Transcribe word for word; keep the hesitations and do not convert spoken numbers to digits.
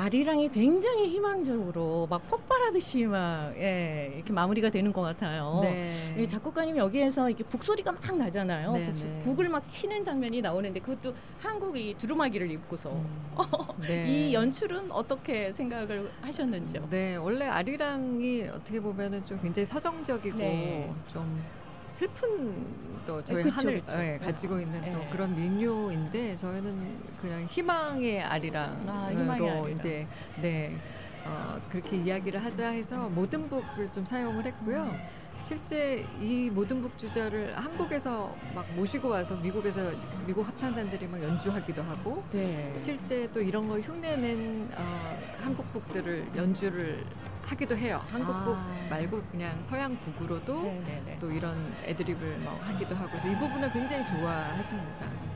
아리랑이 굉장히 희망적으로 막 폭발하듯이 막 예, 이렇게 마무리가 되는 것 같아요. 네. 예, 작곡가님이 여기에서 이렇게 북소리가 막 나잖아요. 네, 북, 네. 북을 막 치는 장면이 나오는데 그것도 한국이 두루마기를 입고서 음, 네. 이 연출은 어떻게 생각을 하셨는지요? 네, 원래 아리랑이 어떻게 보면은 좀 굉장히 서정적이고 네. 좀 슬픈 또 저희 그쵸, 하늘 그쵸. 예, 가지고 있는 네. 또 그런 민요인데 저희는 그냥 희망의 아리랑으로 아, 희망의 아리랑. 이제 네 어, 그렇게 이야기를 하자 해서 모든 북을 좀 사용을 했고요. 실제 이 모든 북 주자를 한국에서 막 모시고 와서 미국에서 미국 합창단들이 막 연주하기도 하고 네. 실제 또 이런 거 흉내낸 어, 한국 북들을 연주를 하기도 해요. 한국 북 아. 말고 그냥 서양 북으로도 네네네. 또 이런 애드립을 막 하기도 하고 그래서 이 부분을 굉장히 좋아하십니다.